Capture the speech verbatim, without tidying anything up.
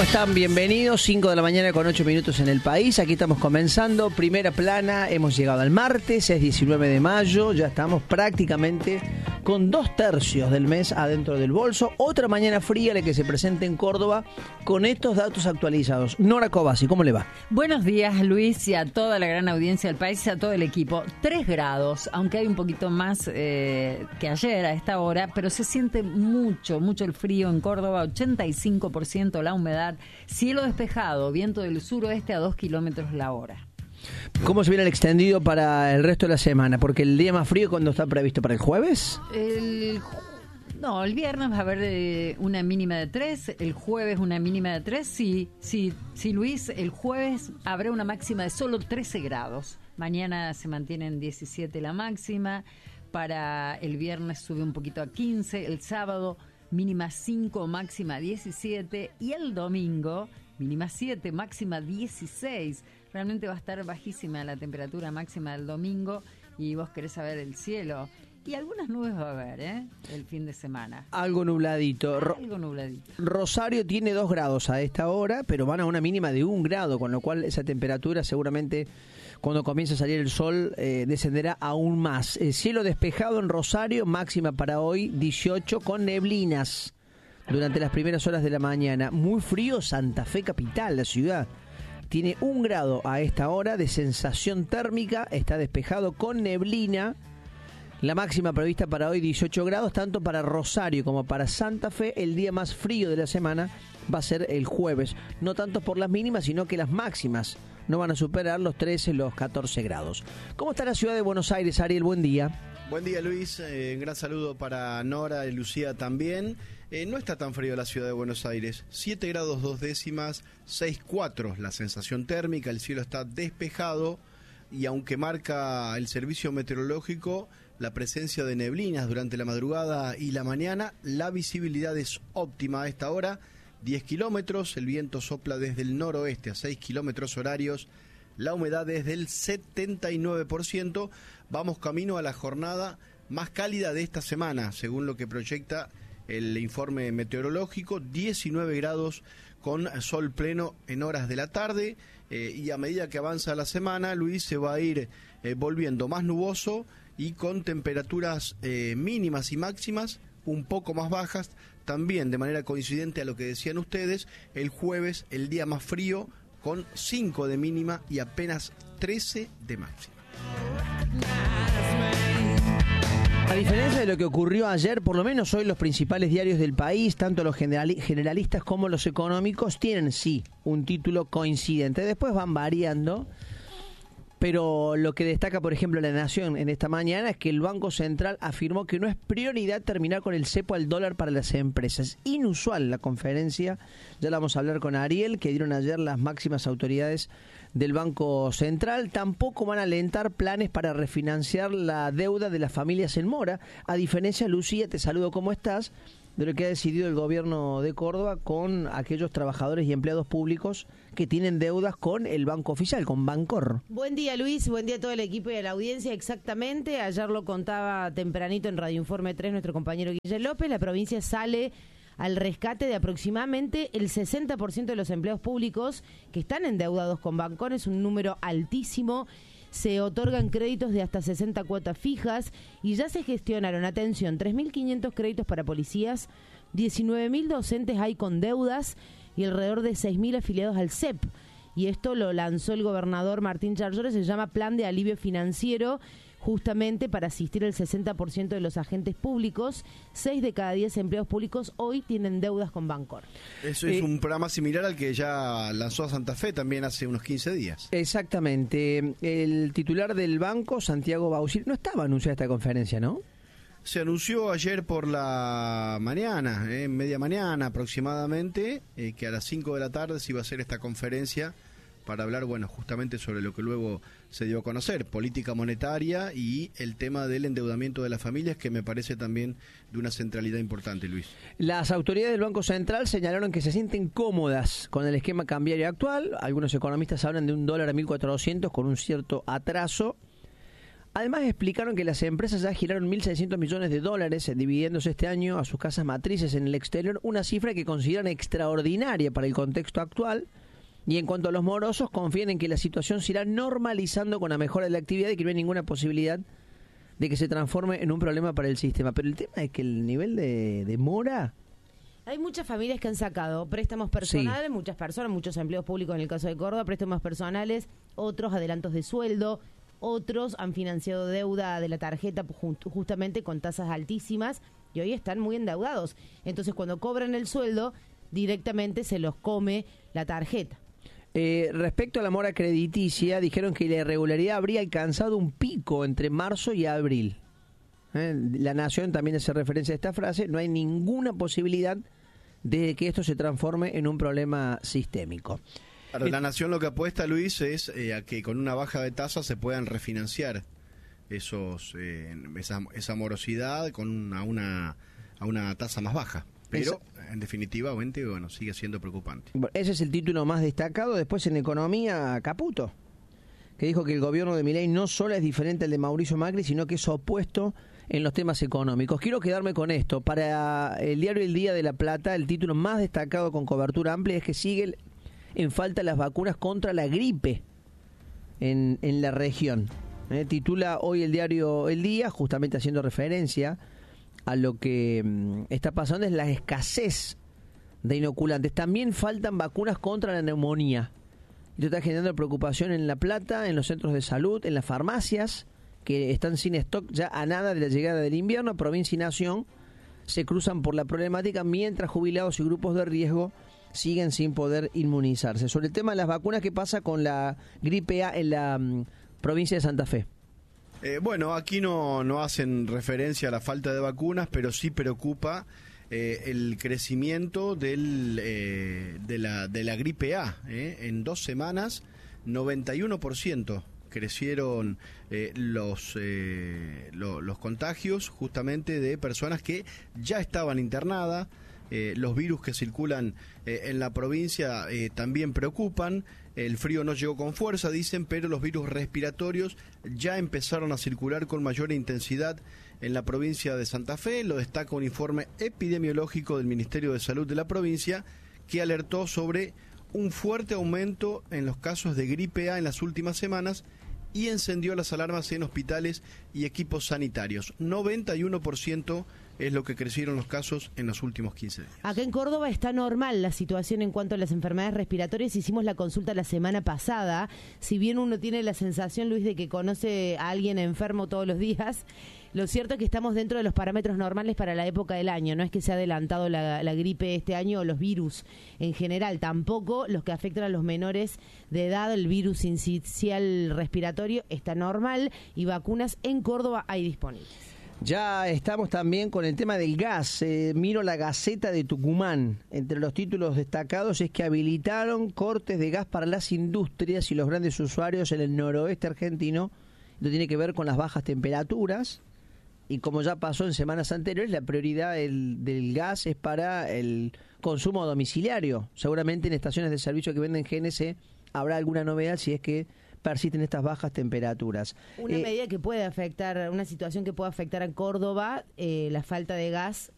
están? Bienvenidos, cinco de la mañana con ocho minutos en el país. Aquí estamos comenzando, primera plana, hemos llegado al martes, es diecinueve de mayo, ya estamos prácticamente con dos tercios del mes adentro del bolso. Otra mañana fría la que se presenta en Córdoba con estos datos actualizados. Nora Cobasi, ¿cómo le va? Buenos días, Luis, y a toda la gran audiencia del país y a todo el equipo. Tres grados, aunque hay un poquito más eh, que ayer a esta hora, pero se siente mucho, mucho el frío en Córdoba, ochenta y cinco por ciento la humedad, cielo despejado, viento del suroeste a dos kilómetros la hora. ¿Cómo se viene el extendido para el resto de la semana? Porque el día más frío, ¿cuándo está previsto? ¿Para el jueves? El, no, el viernes va a haber eh, una mínima de tres, el jueves una mínima de tres, sí, sí, sí, Luis, el jueves habrá una máxima de solo trece grados. Mañana se mantiene en diecisiete la máxima, para el viernes sube un poquito a quince, el sábado mínima cinco, máxima diecisiete, y el domingo mínima siete, máxima dieciséis. Realmente va a estar bajísima la temperatura máxima del domingo y vos querés saber el cielo. Y algunas nubes va a haber, ¿eh? El fin de semana. Algo nubladito. Ro- Algo nubladito. Rosario tiene dos grados a esta hora, pero van a una mínima de un grado, con lo cual esa temperatura seguramente cuando comience a salir el sol eh, descenderá aún más. El cielo despejado en Rosario, máxima para hoy dieciocho con neblinas durante las primeras horas de la mañana. Muy frío Santa Fe capital, la ciudad. Tiene un grado a esta hora de sensación térmica, está despejado con neblina. La máxima prevista para hoy dieciocho grados, tanto para Rosario como para Santa Fe. El día más frío de la semana va a ser el jueves. No tanto por las mínimas, sino que las máximas no van a superar los trece, los catorce grados. ¿Cómo está la ciudad de Buenos Aires, Ariel? Buen día. Buen día, Luis. Eh, un gran saludo para Nora y Lucía también. Eh, no está tan frío la ciudad de Buenos Aires. siete grados dos décimas, seis coma cuatro la sensación térmica. El cielo está despejado y aunque marca el servicio meteorológico la presencia de neblinas durante la madrugada y la mañana, la visibilidad es óptima a esta hora. diez kilómetros, el viento sopla desde el noroeste a seis kilómetros horarios. La humedad es del setenta y nueve por ciento. Vamos camino a la jornada más cálida de esta semana, según lo que proyecta el informe meteorológico. diecinueve grados con sol pleno en horas de la tarde. Eh, y a medida que avanza la semana, Luis, se va a ir eh, volviendo más nuboso y con temperaturas eh, mínimas y máximas un poco más bajas. También de manera coincidente a lo que decían ustedes, el jueves el día más frío, con cinco de mínima y apenas trece de máxima. A diferencia de lo que ocurrió ayer, por lo menos hoy los principales diarios del país, tanto los generali- generalistas como los económicos, tienen sí un título coincidente. Después van variando, pero lo que destaca, por ejemplo, La Nación en esta mañana es que el Banco Central afirmó que no es prioridad terminar con el cepo al dólar para las empresas. Inusual la conferencia, ya la vamos a hablar con Ariel, que dieron ayer las máximas autoridades del Banco Central. Tampoco van a alentar planes para refinanciar la deuda de las familias en mora. A diferencia, Lucía, te saludo, ¿cómo estás?, de lo que ha decidido el gobierno de Córdoba con aquellos trabajadores y empleados públicos que tienen deudas con el banco oficial, con Bancor. Buen día, Luis, buen día a todo el equipo y a la audiencia. Exactamente, ayer lo contaba tempranito en Radio Informe tres nuestro compañero Guillermo López, la provincia sale al rescate de aproximadamente el sesenta por ciento de los empleados públicos que están endeudados con Bancor. Es un número altísimo. Se otorgan créditos de hasta sesenta cuotas fijas y ya se gestionaron, atención, tres mil quinientos créditos para policías, diecinueve mil docentes hay con deudas y alrededor de seis mil afiliados al C E P. Y esto lo lanzó el gobernador Martín Charlores, se llama Plan de Alivio Financiero, justamente para asistir al sesenta por ciento de los agentes públicos. seis de cada diez empleados públicos hoy tienen deudas con Bancor. Eso es eh, un programa similar al que ya lanzó a Santa Fe también hace unos quince días. Exactamente. El titular del banco, Santiago Bausil, no estaba anunciada esta conferencia, ¿no? Se anunció ayer por la mañana, eh, media mañana aproximadamente, eh, que a las cinco de la tarde se iba a hacer esta conferencia para hablar, bueno, justamente sobre lo que luego se dio a conocer, política monetaria y el tema del endeudamiento de las familias, que me parece también de una centralidad importante, Luis. Las autoridades del Banco Central señalaron que se sienten cómodas con el esquema cambiario actual. Algunos economistas hablan de un dólar a mil cuatrocientos con un cierto atraso. Además explicaron que las empresas ya giraron mil seiscientos millones de dólares dividiéndose este año a sus casas matrices en el exterior, una cifra que consideran extraordinaria para el contexto actual. Y en cuanto a los morosos, confían en que la situación se irá normalizando con la mejora de la actividad y que no hay ninguna posibilidad de que se transforme en un problema para el sistema. Pero el tema es que el nivel de, de mora... Hay muchas familias que han sacado préstamos personales, sí. muchas personas, muchos empleos públicos en el caso de Córdoba, préstamos personales, otros adelantos de sueldo, otros han financiado deuda de la tarjeta justamente con tasas altísimas y hoy están muy endeudados. Entonces cuando cobran el sueldo, directamente se los come la tarjeta. Eh, respecto a la mora crediticia, dijeron que la irregularidad habría alcanzado un pico entre marzo y abril. Eh, la Nación también hace referencia a esta frase. No hay ninguna posibilidad de que esto se transforme en un problema sistémico. Claro, la Nación lo que apuesta, Luis, es eh, a que con una baja de tasa se puedan refinanciar esos eh, esa, esa morosidad con una, a una a una tasa más baja. Pero, Esa. en definitiva, bueno, sigue siendo preocupante. Bueno, ese es el título más destacado. Después, en economía, Caputo, que dijo que el gobierno de Milei no solo es diferente al de Mauricio Macri, sino que es opuesto en los temas económicos. Quiero quedarme con esto. Para el diario El Día de La Plata, el título más destacado con cobertura amplia es que sigue en falta las vacunas contra la gripe en, en la región. Eh, titula hoy el diario El Día, justamente haciendo referencia a lo que mm, está pasando, es la escasez de inoculantes. También faltan vacunas contra la neumonía. Esto está generando preocupación en La Plata, en los centros de salud, en las farmacias, que están sin stock ya a nada de la llegada del invierno. Provincia y Nación se cruzan por la problemática, mientras jubilados y grupos de riesgo siguen sin poder inmunizarse. Sobre el tema de las vacunas, ¿qué pasa con la gripe A en la um, provincia de Santa Fe? Eh, bueno, aquí no, no hacen referencia a la falta de vacunas, pero sí preocupa eh, el crecimiento del, eh, de, la, de la gripe A. Eh. En dos semanas, noventa y uno por ciento crecieron eh, los, eh, lo, los contagios justamente de personas que ya estaban internadas. Eh, los virus que circulan eh, en la provincia eh, también preocupan. El frío no llegó con fuerza, dicen, pero los virus respiratorios ya empezaron a circular con mayor intensidad en la provincia de Santa Fe. Lo destaca un informe epidemiológico del Ministerio de Salud de la provincia, que alertó sobre un fuerte aumento en los casos de gripe A en las últimas semanas y encendió las alarmas en hospitales y equipos sanitarios. noventa y uno por ciento es lo que crecieron los casos en los últimos quince días. Acá en Córdoba está normal la situación en cuanto a las enfermedades respiratorias. Hicimos la consulta la semana pasada. Si bien uno tiene la sensación, Luis, de que conoce a alguien enfermo todos los días, lo cierto es que estamos dentro de los parámetros normales para la época del año. No es que se ha adelantado la, la gripe este año o los virus en general. Tampoco los que afectan a los menores de edad. El virus sincicial respiratorio está normal y vacunas en Córdoba hay disponibles. Ya estamos también con el tema del gas. Eh, miro la Gaceta de Tucumán. Entre los títulos destacados es que habilitaron cortes de gas para las industrias y los grandes usuarios en el noroeste argentino. Esto tiene que ver con las bajas temperaturas. Y como ya pasó en semanas anteriores, la prioridad del, del gas es para el consumo domiciliario. Seguramente en estaciones de servicio que venden G N C habrá alguna novedad si es que persisten estas bajas temperaturas. Una eh, medida que puede afectar, una situación que puede afectar a Córdoba, eh, la falta de gas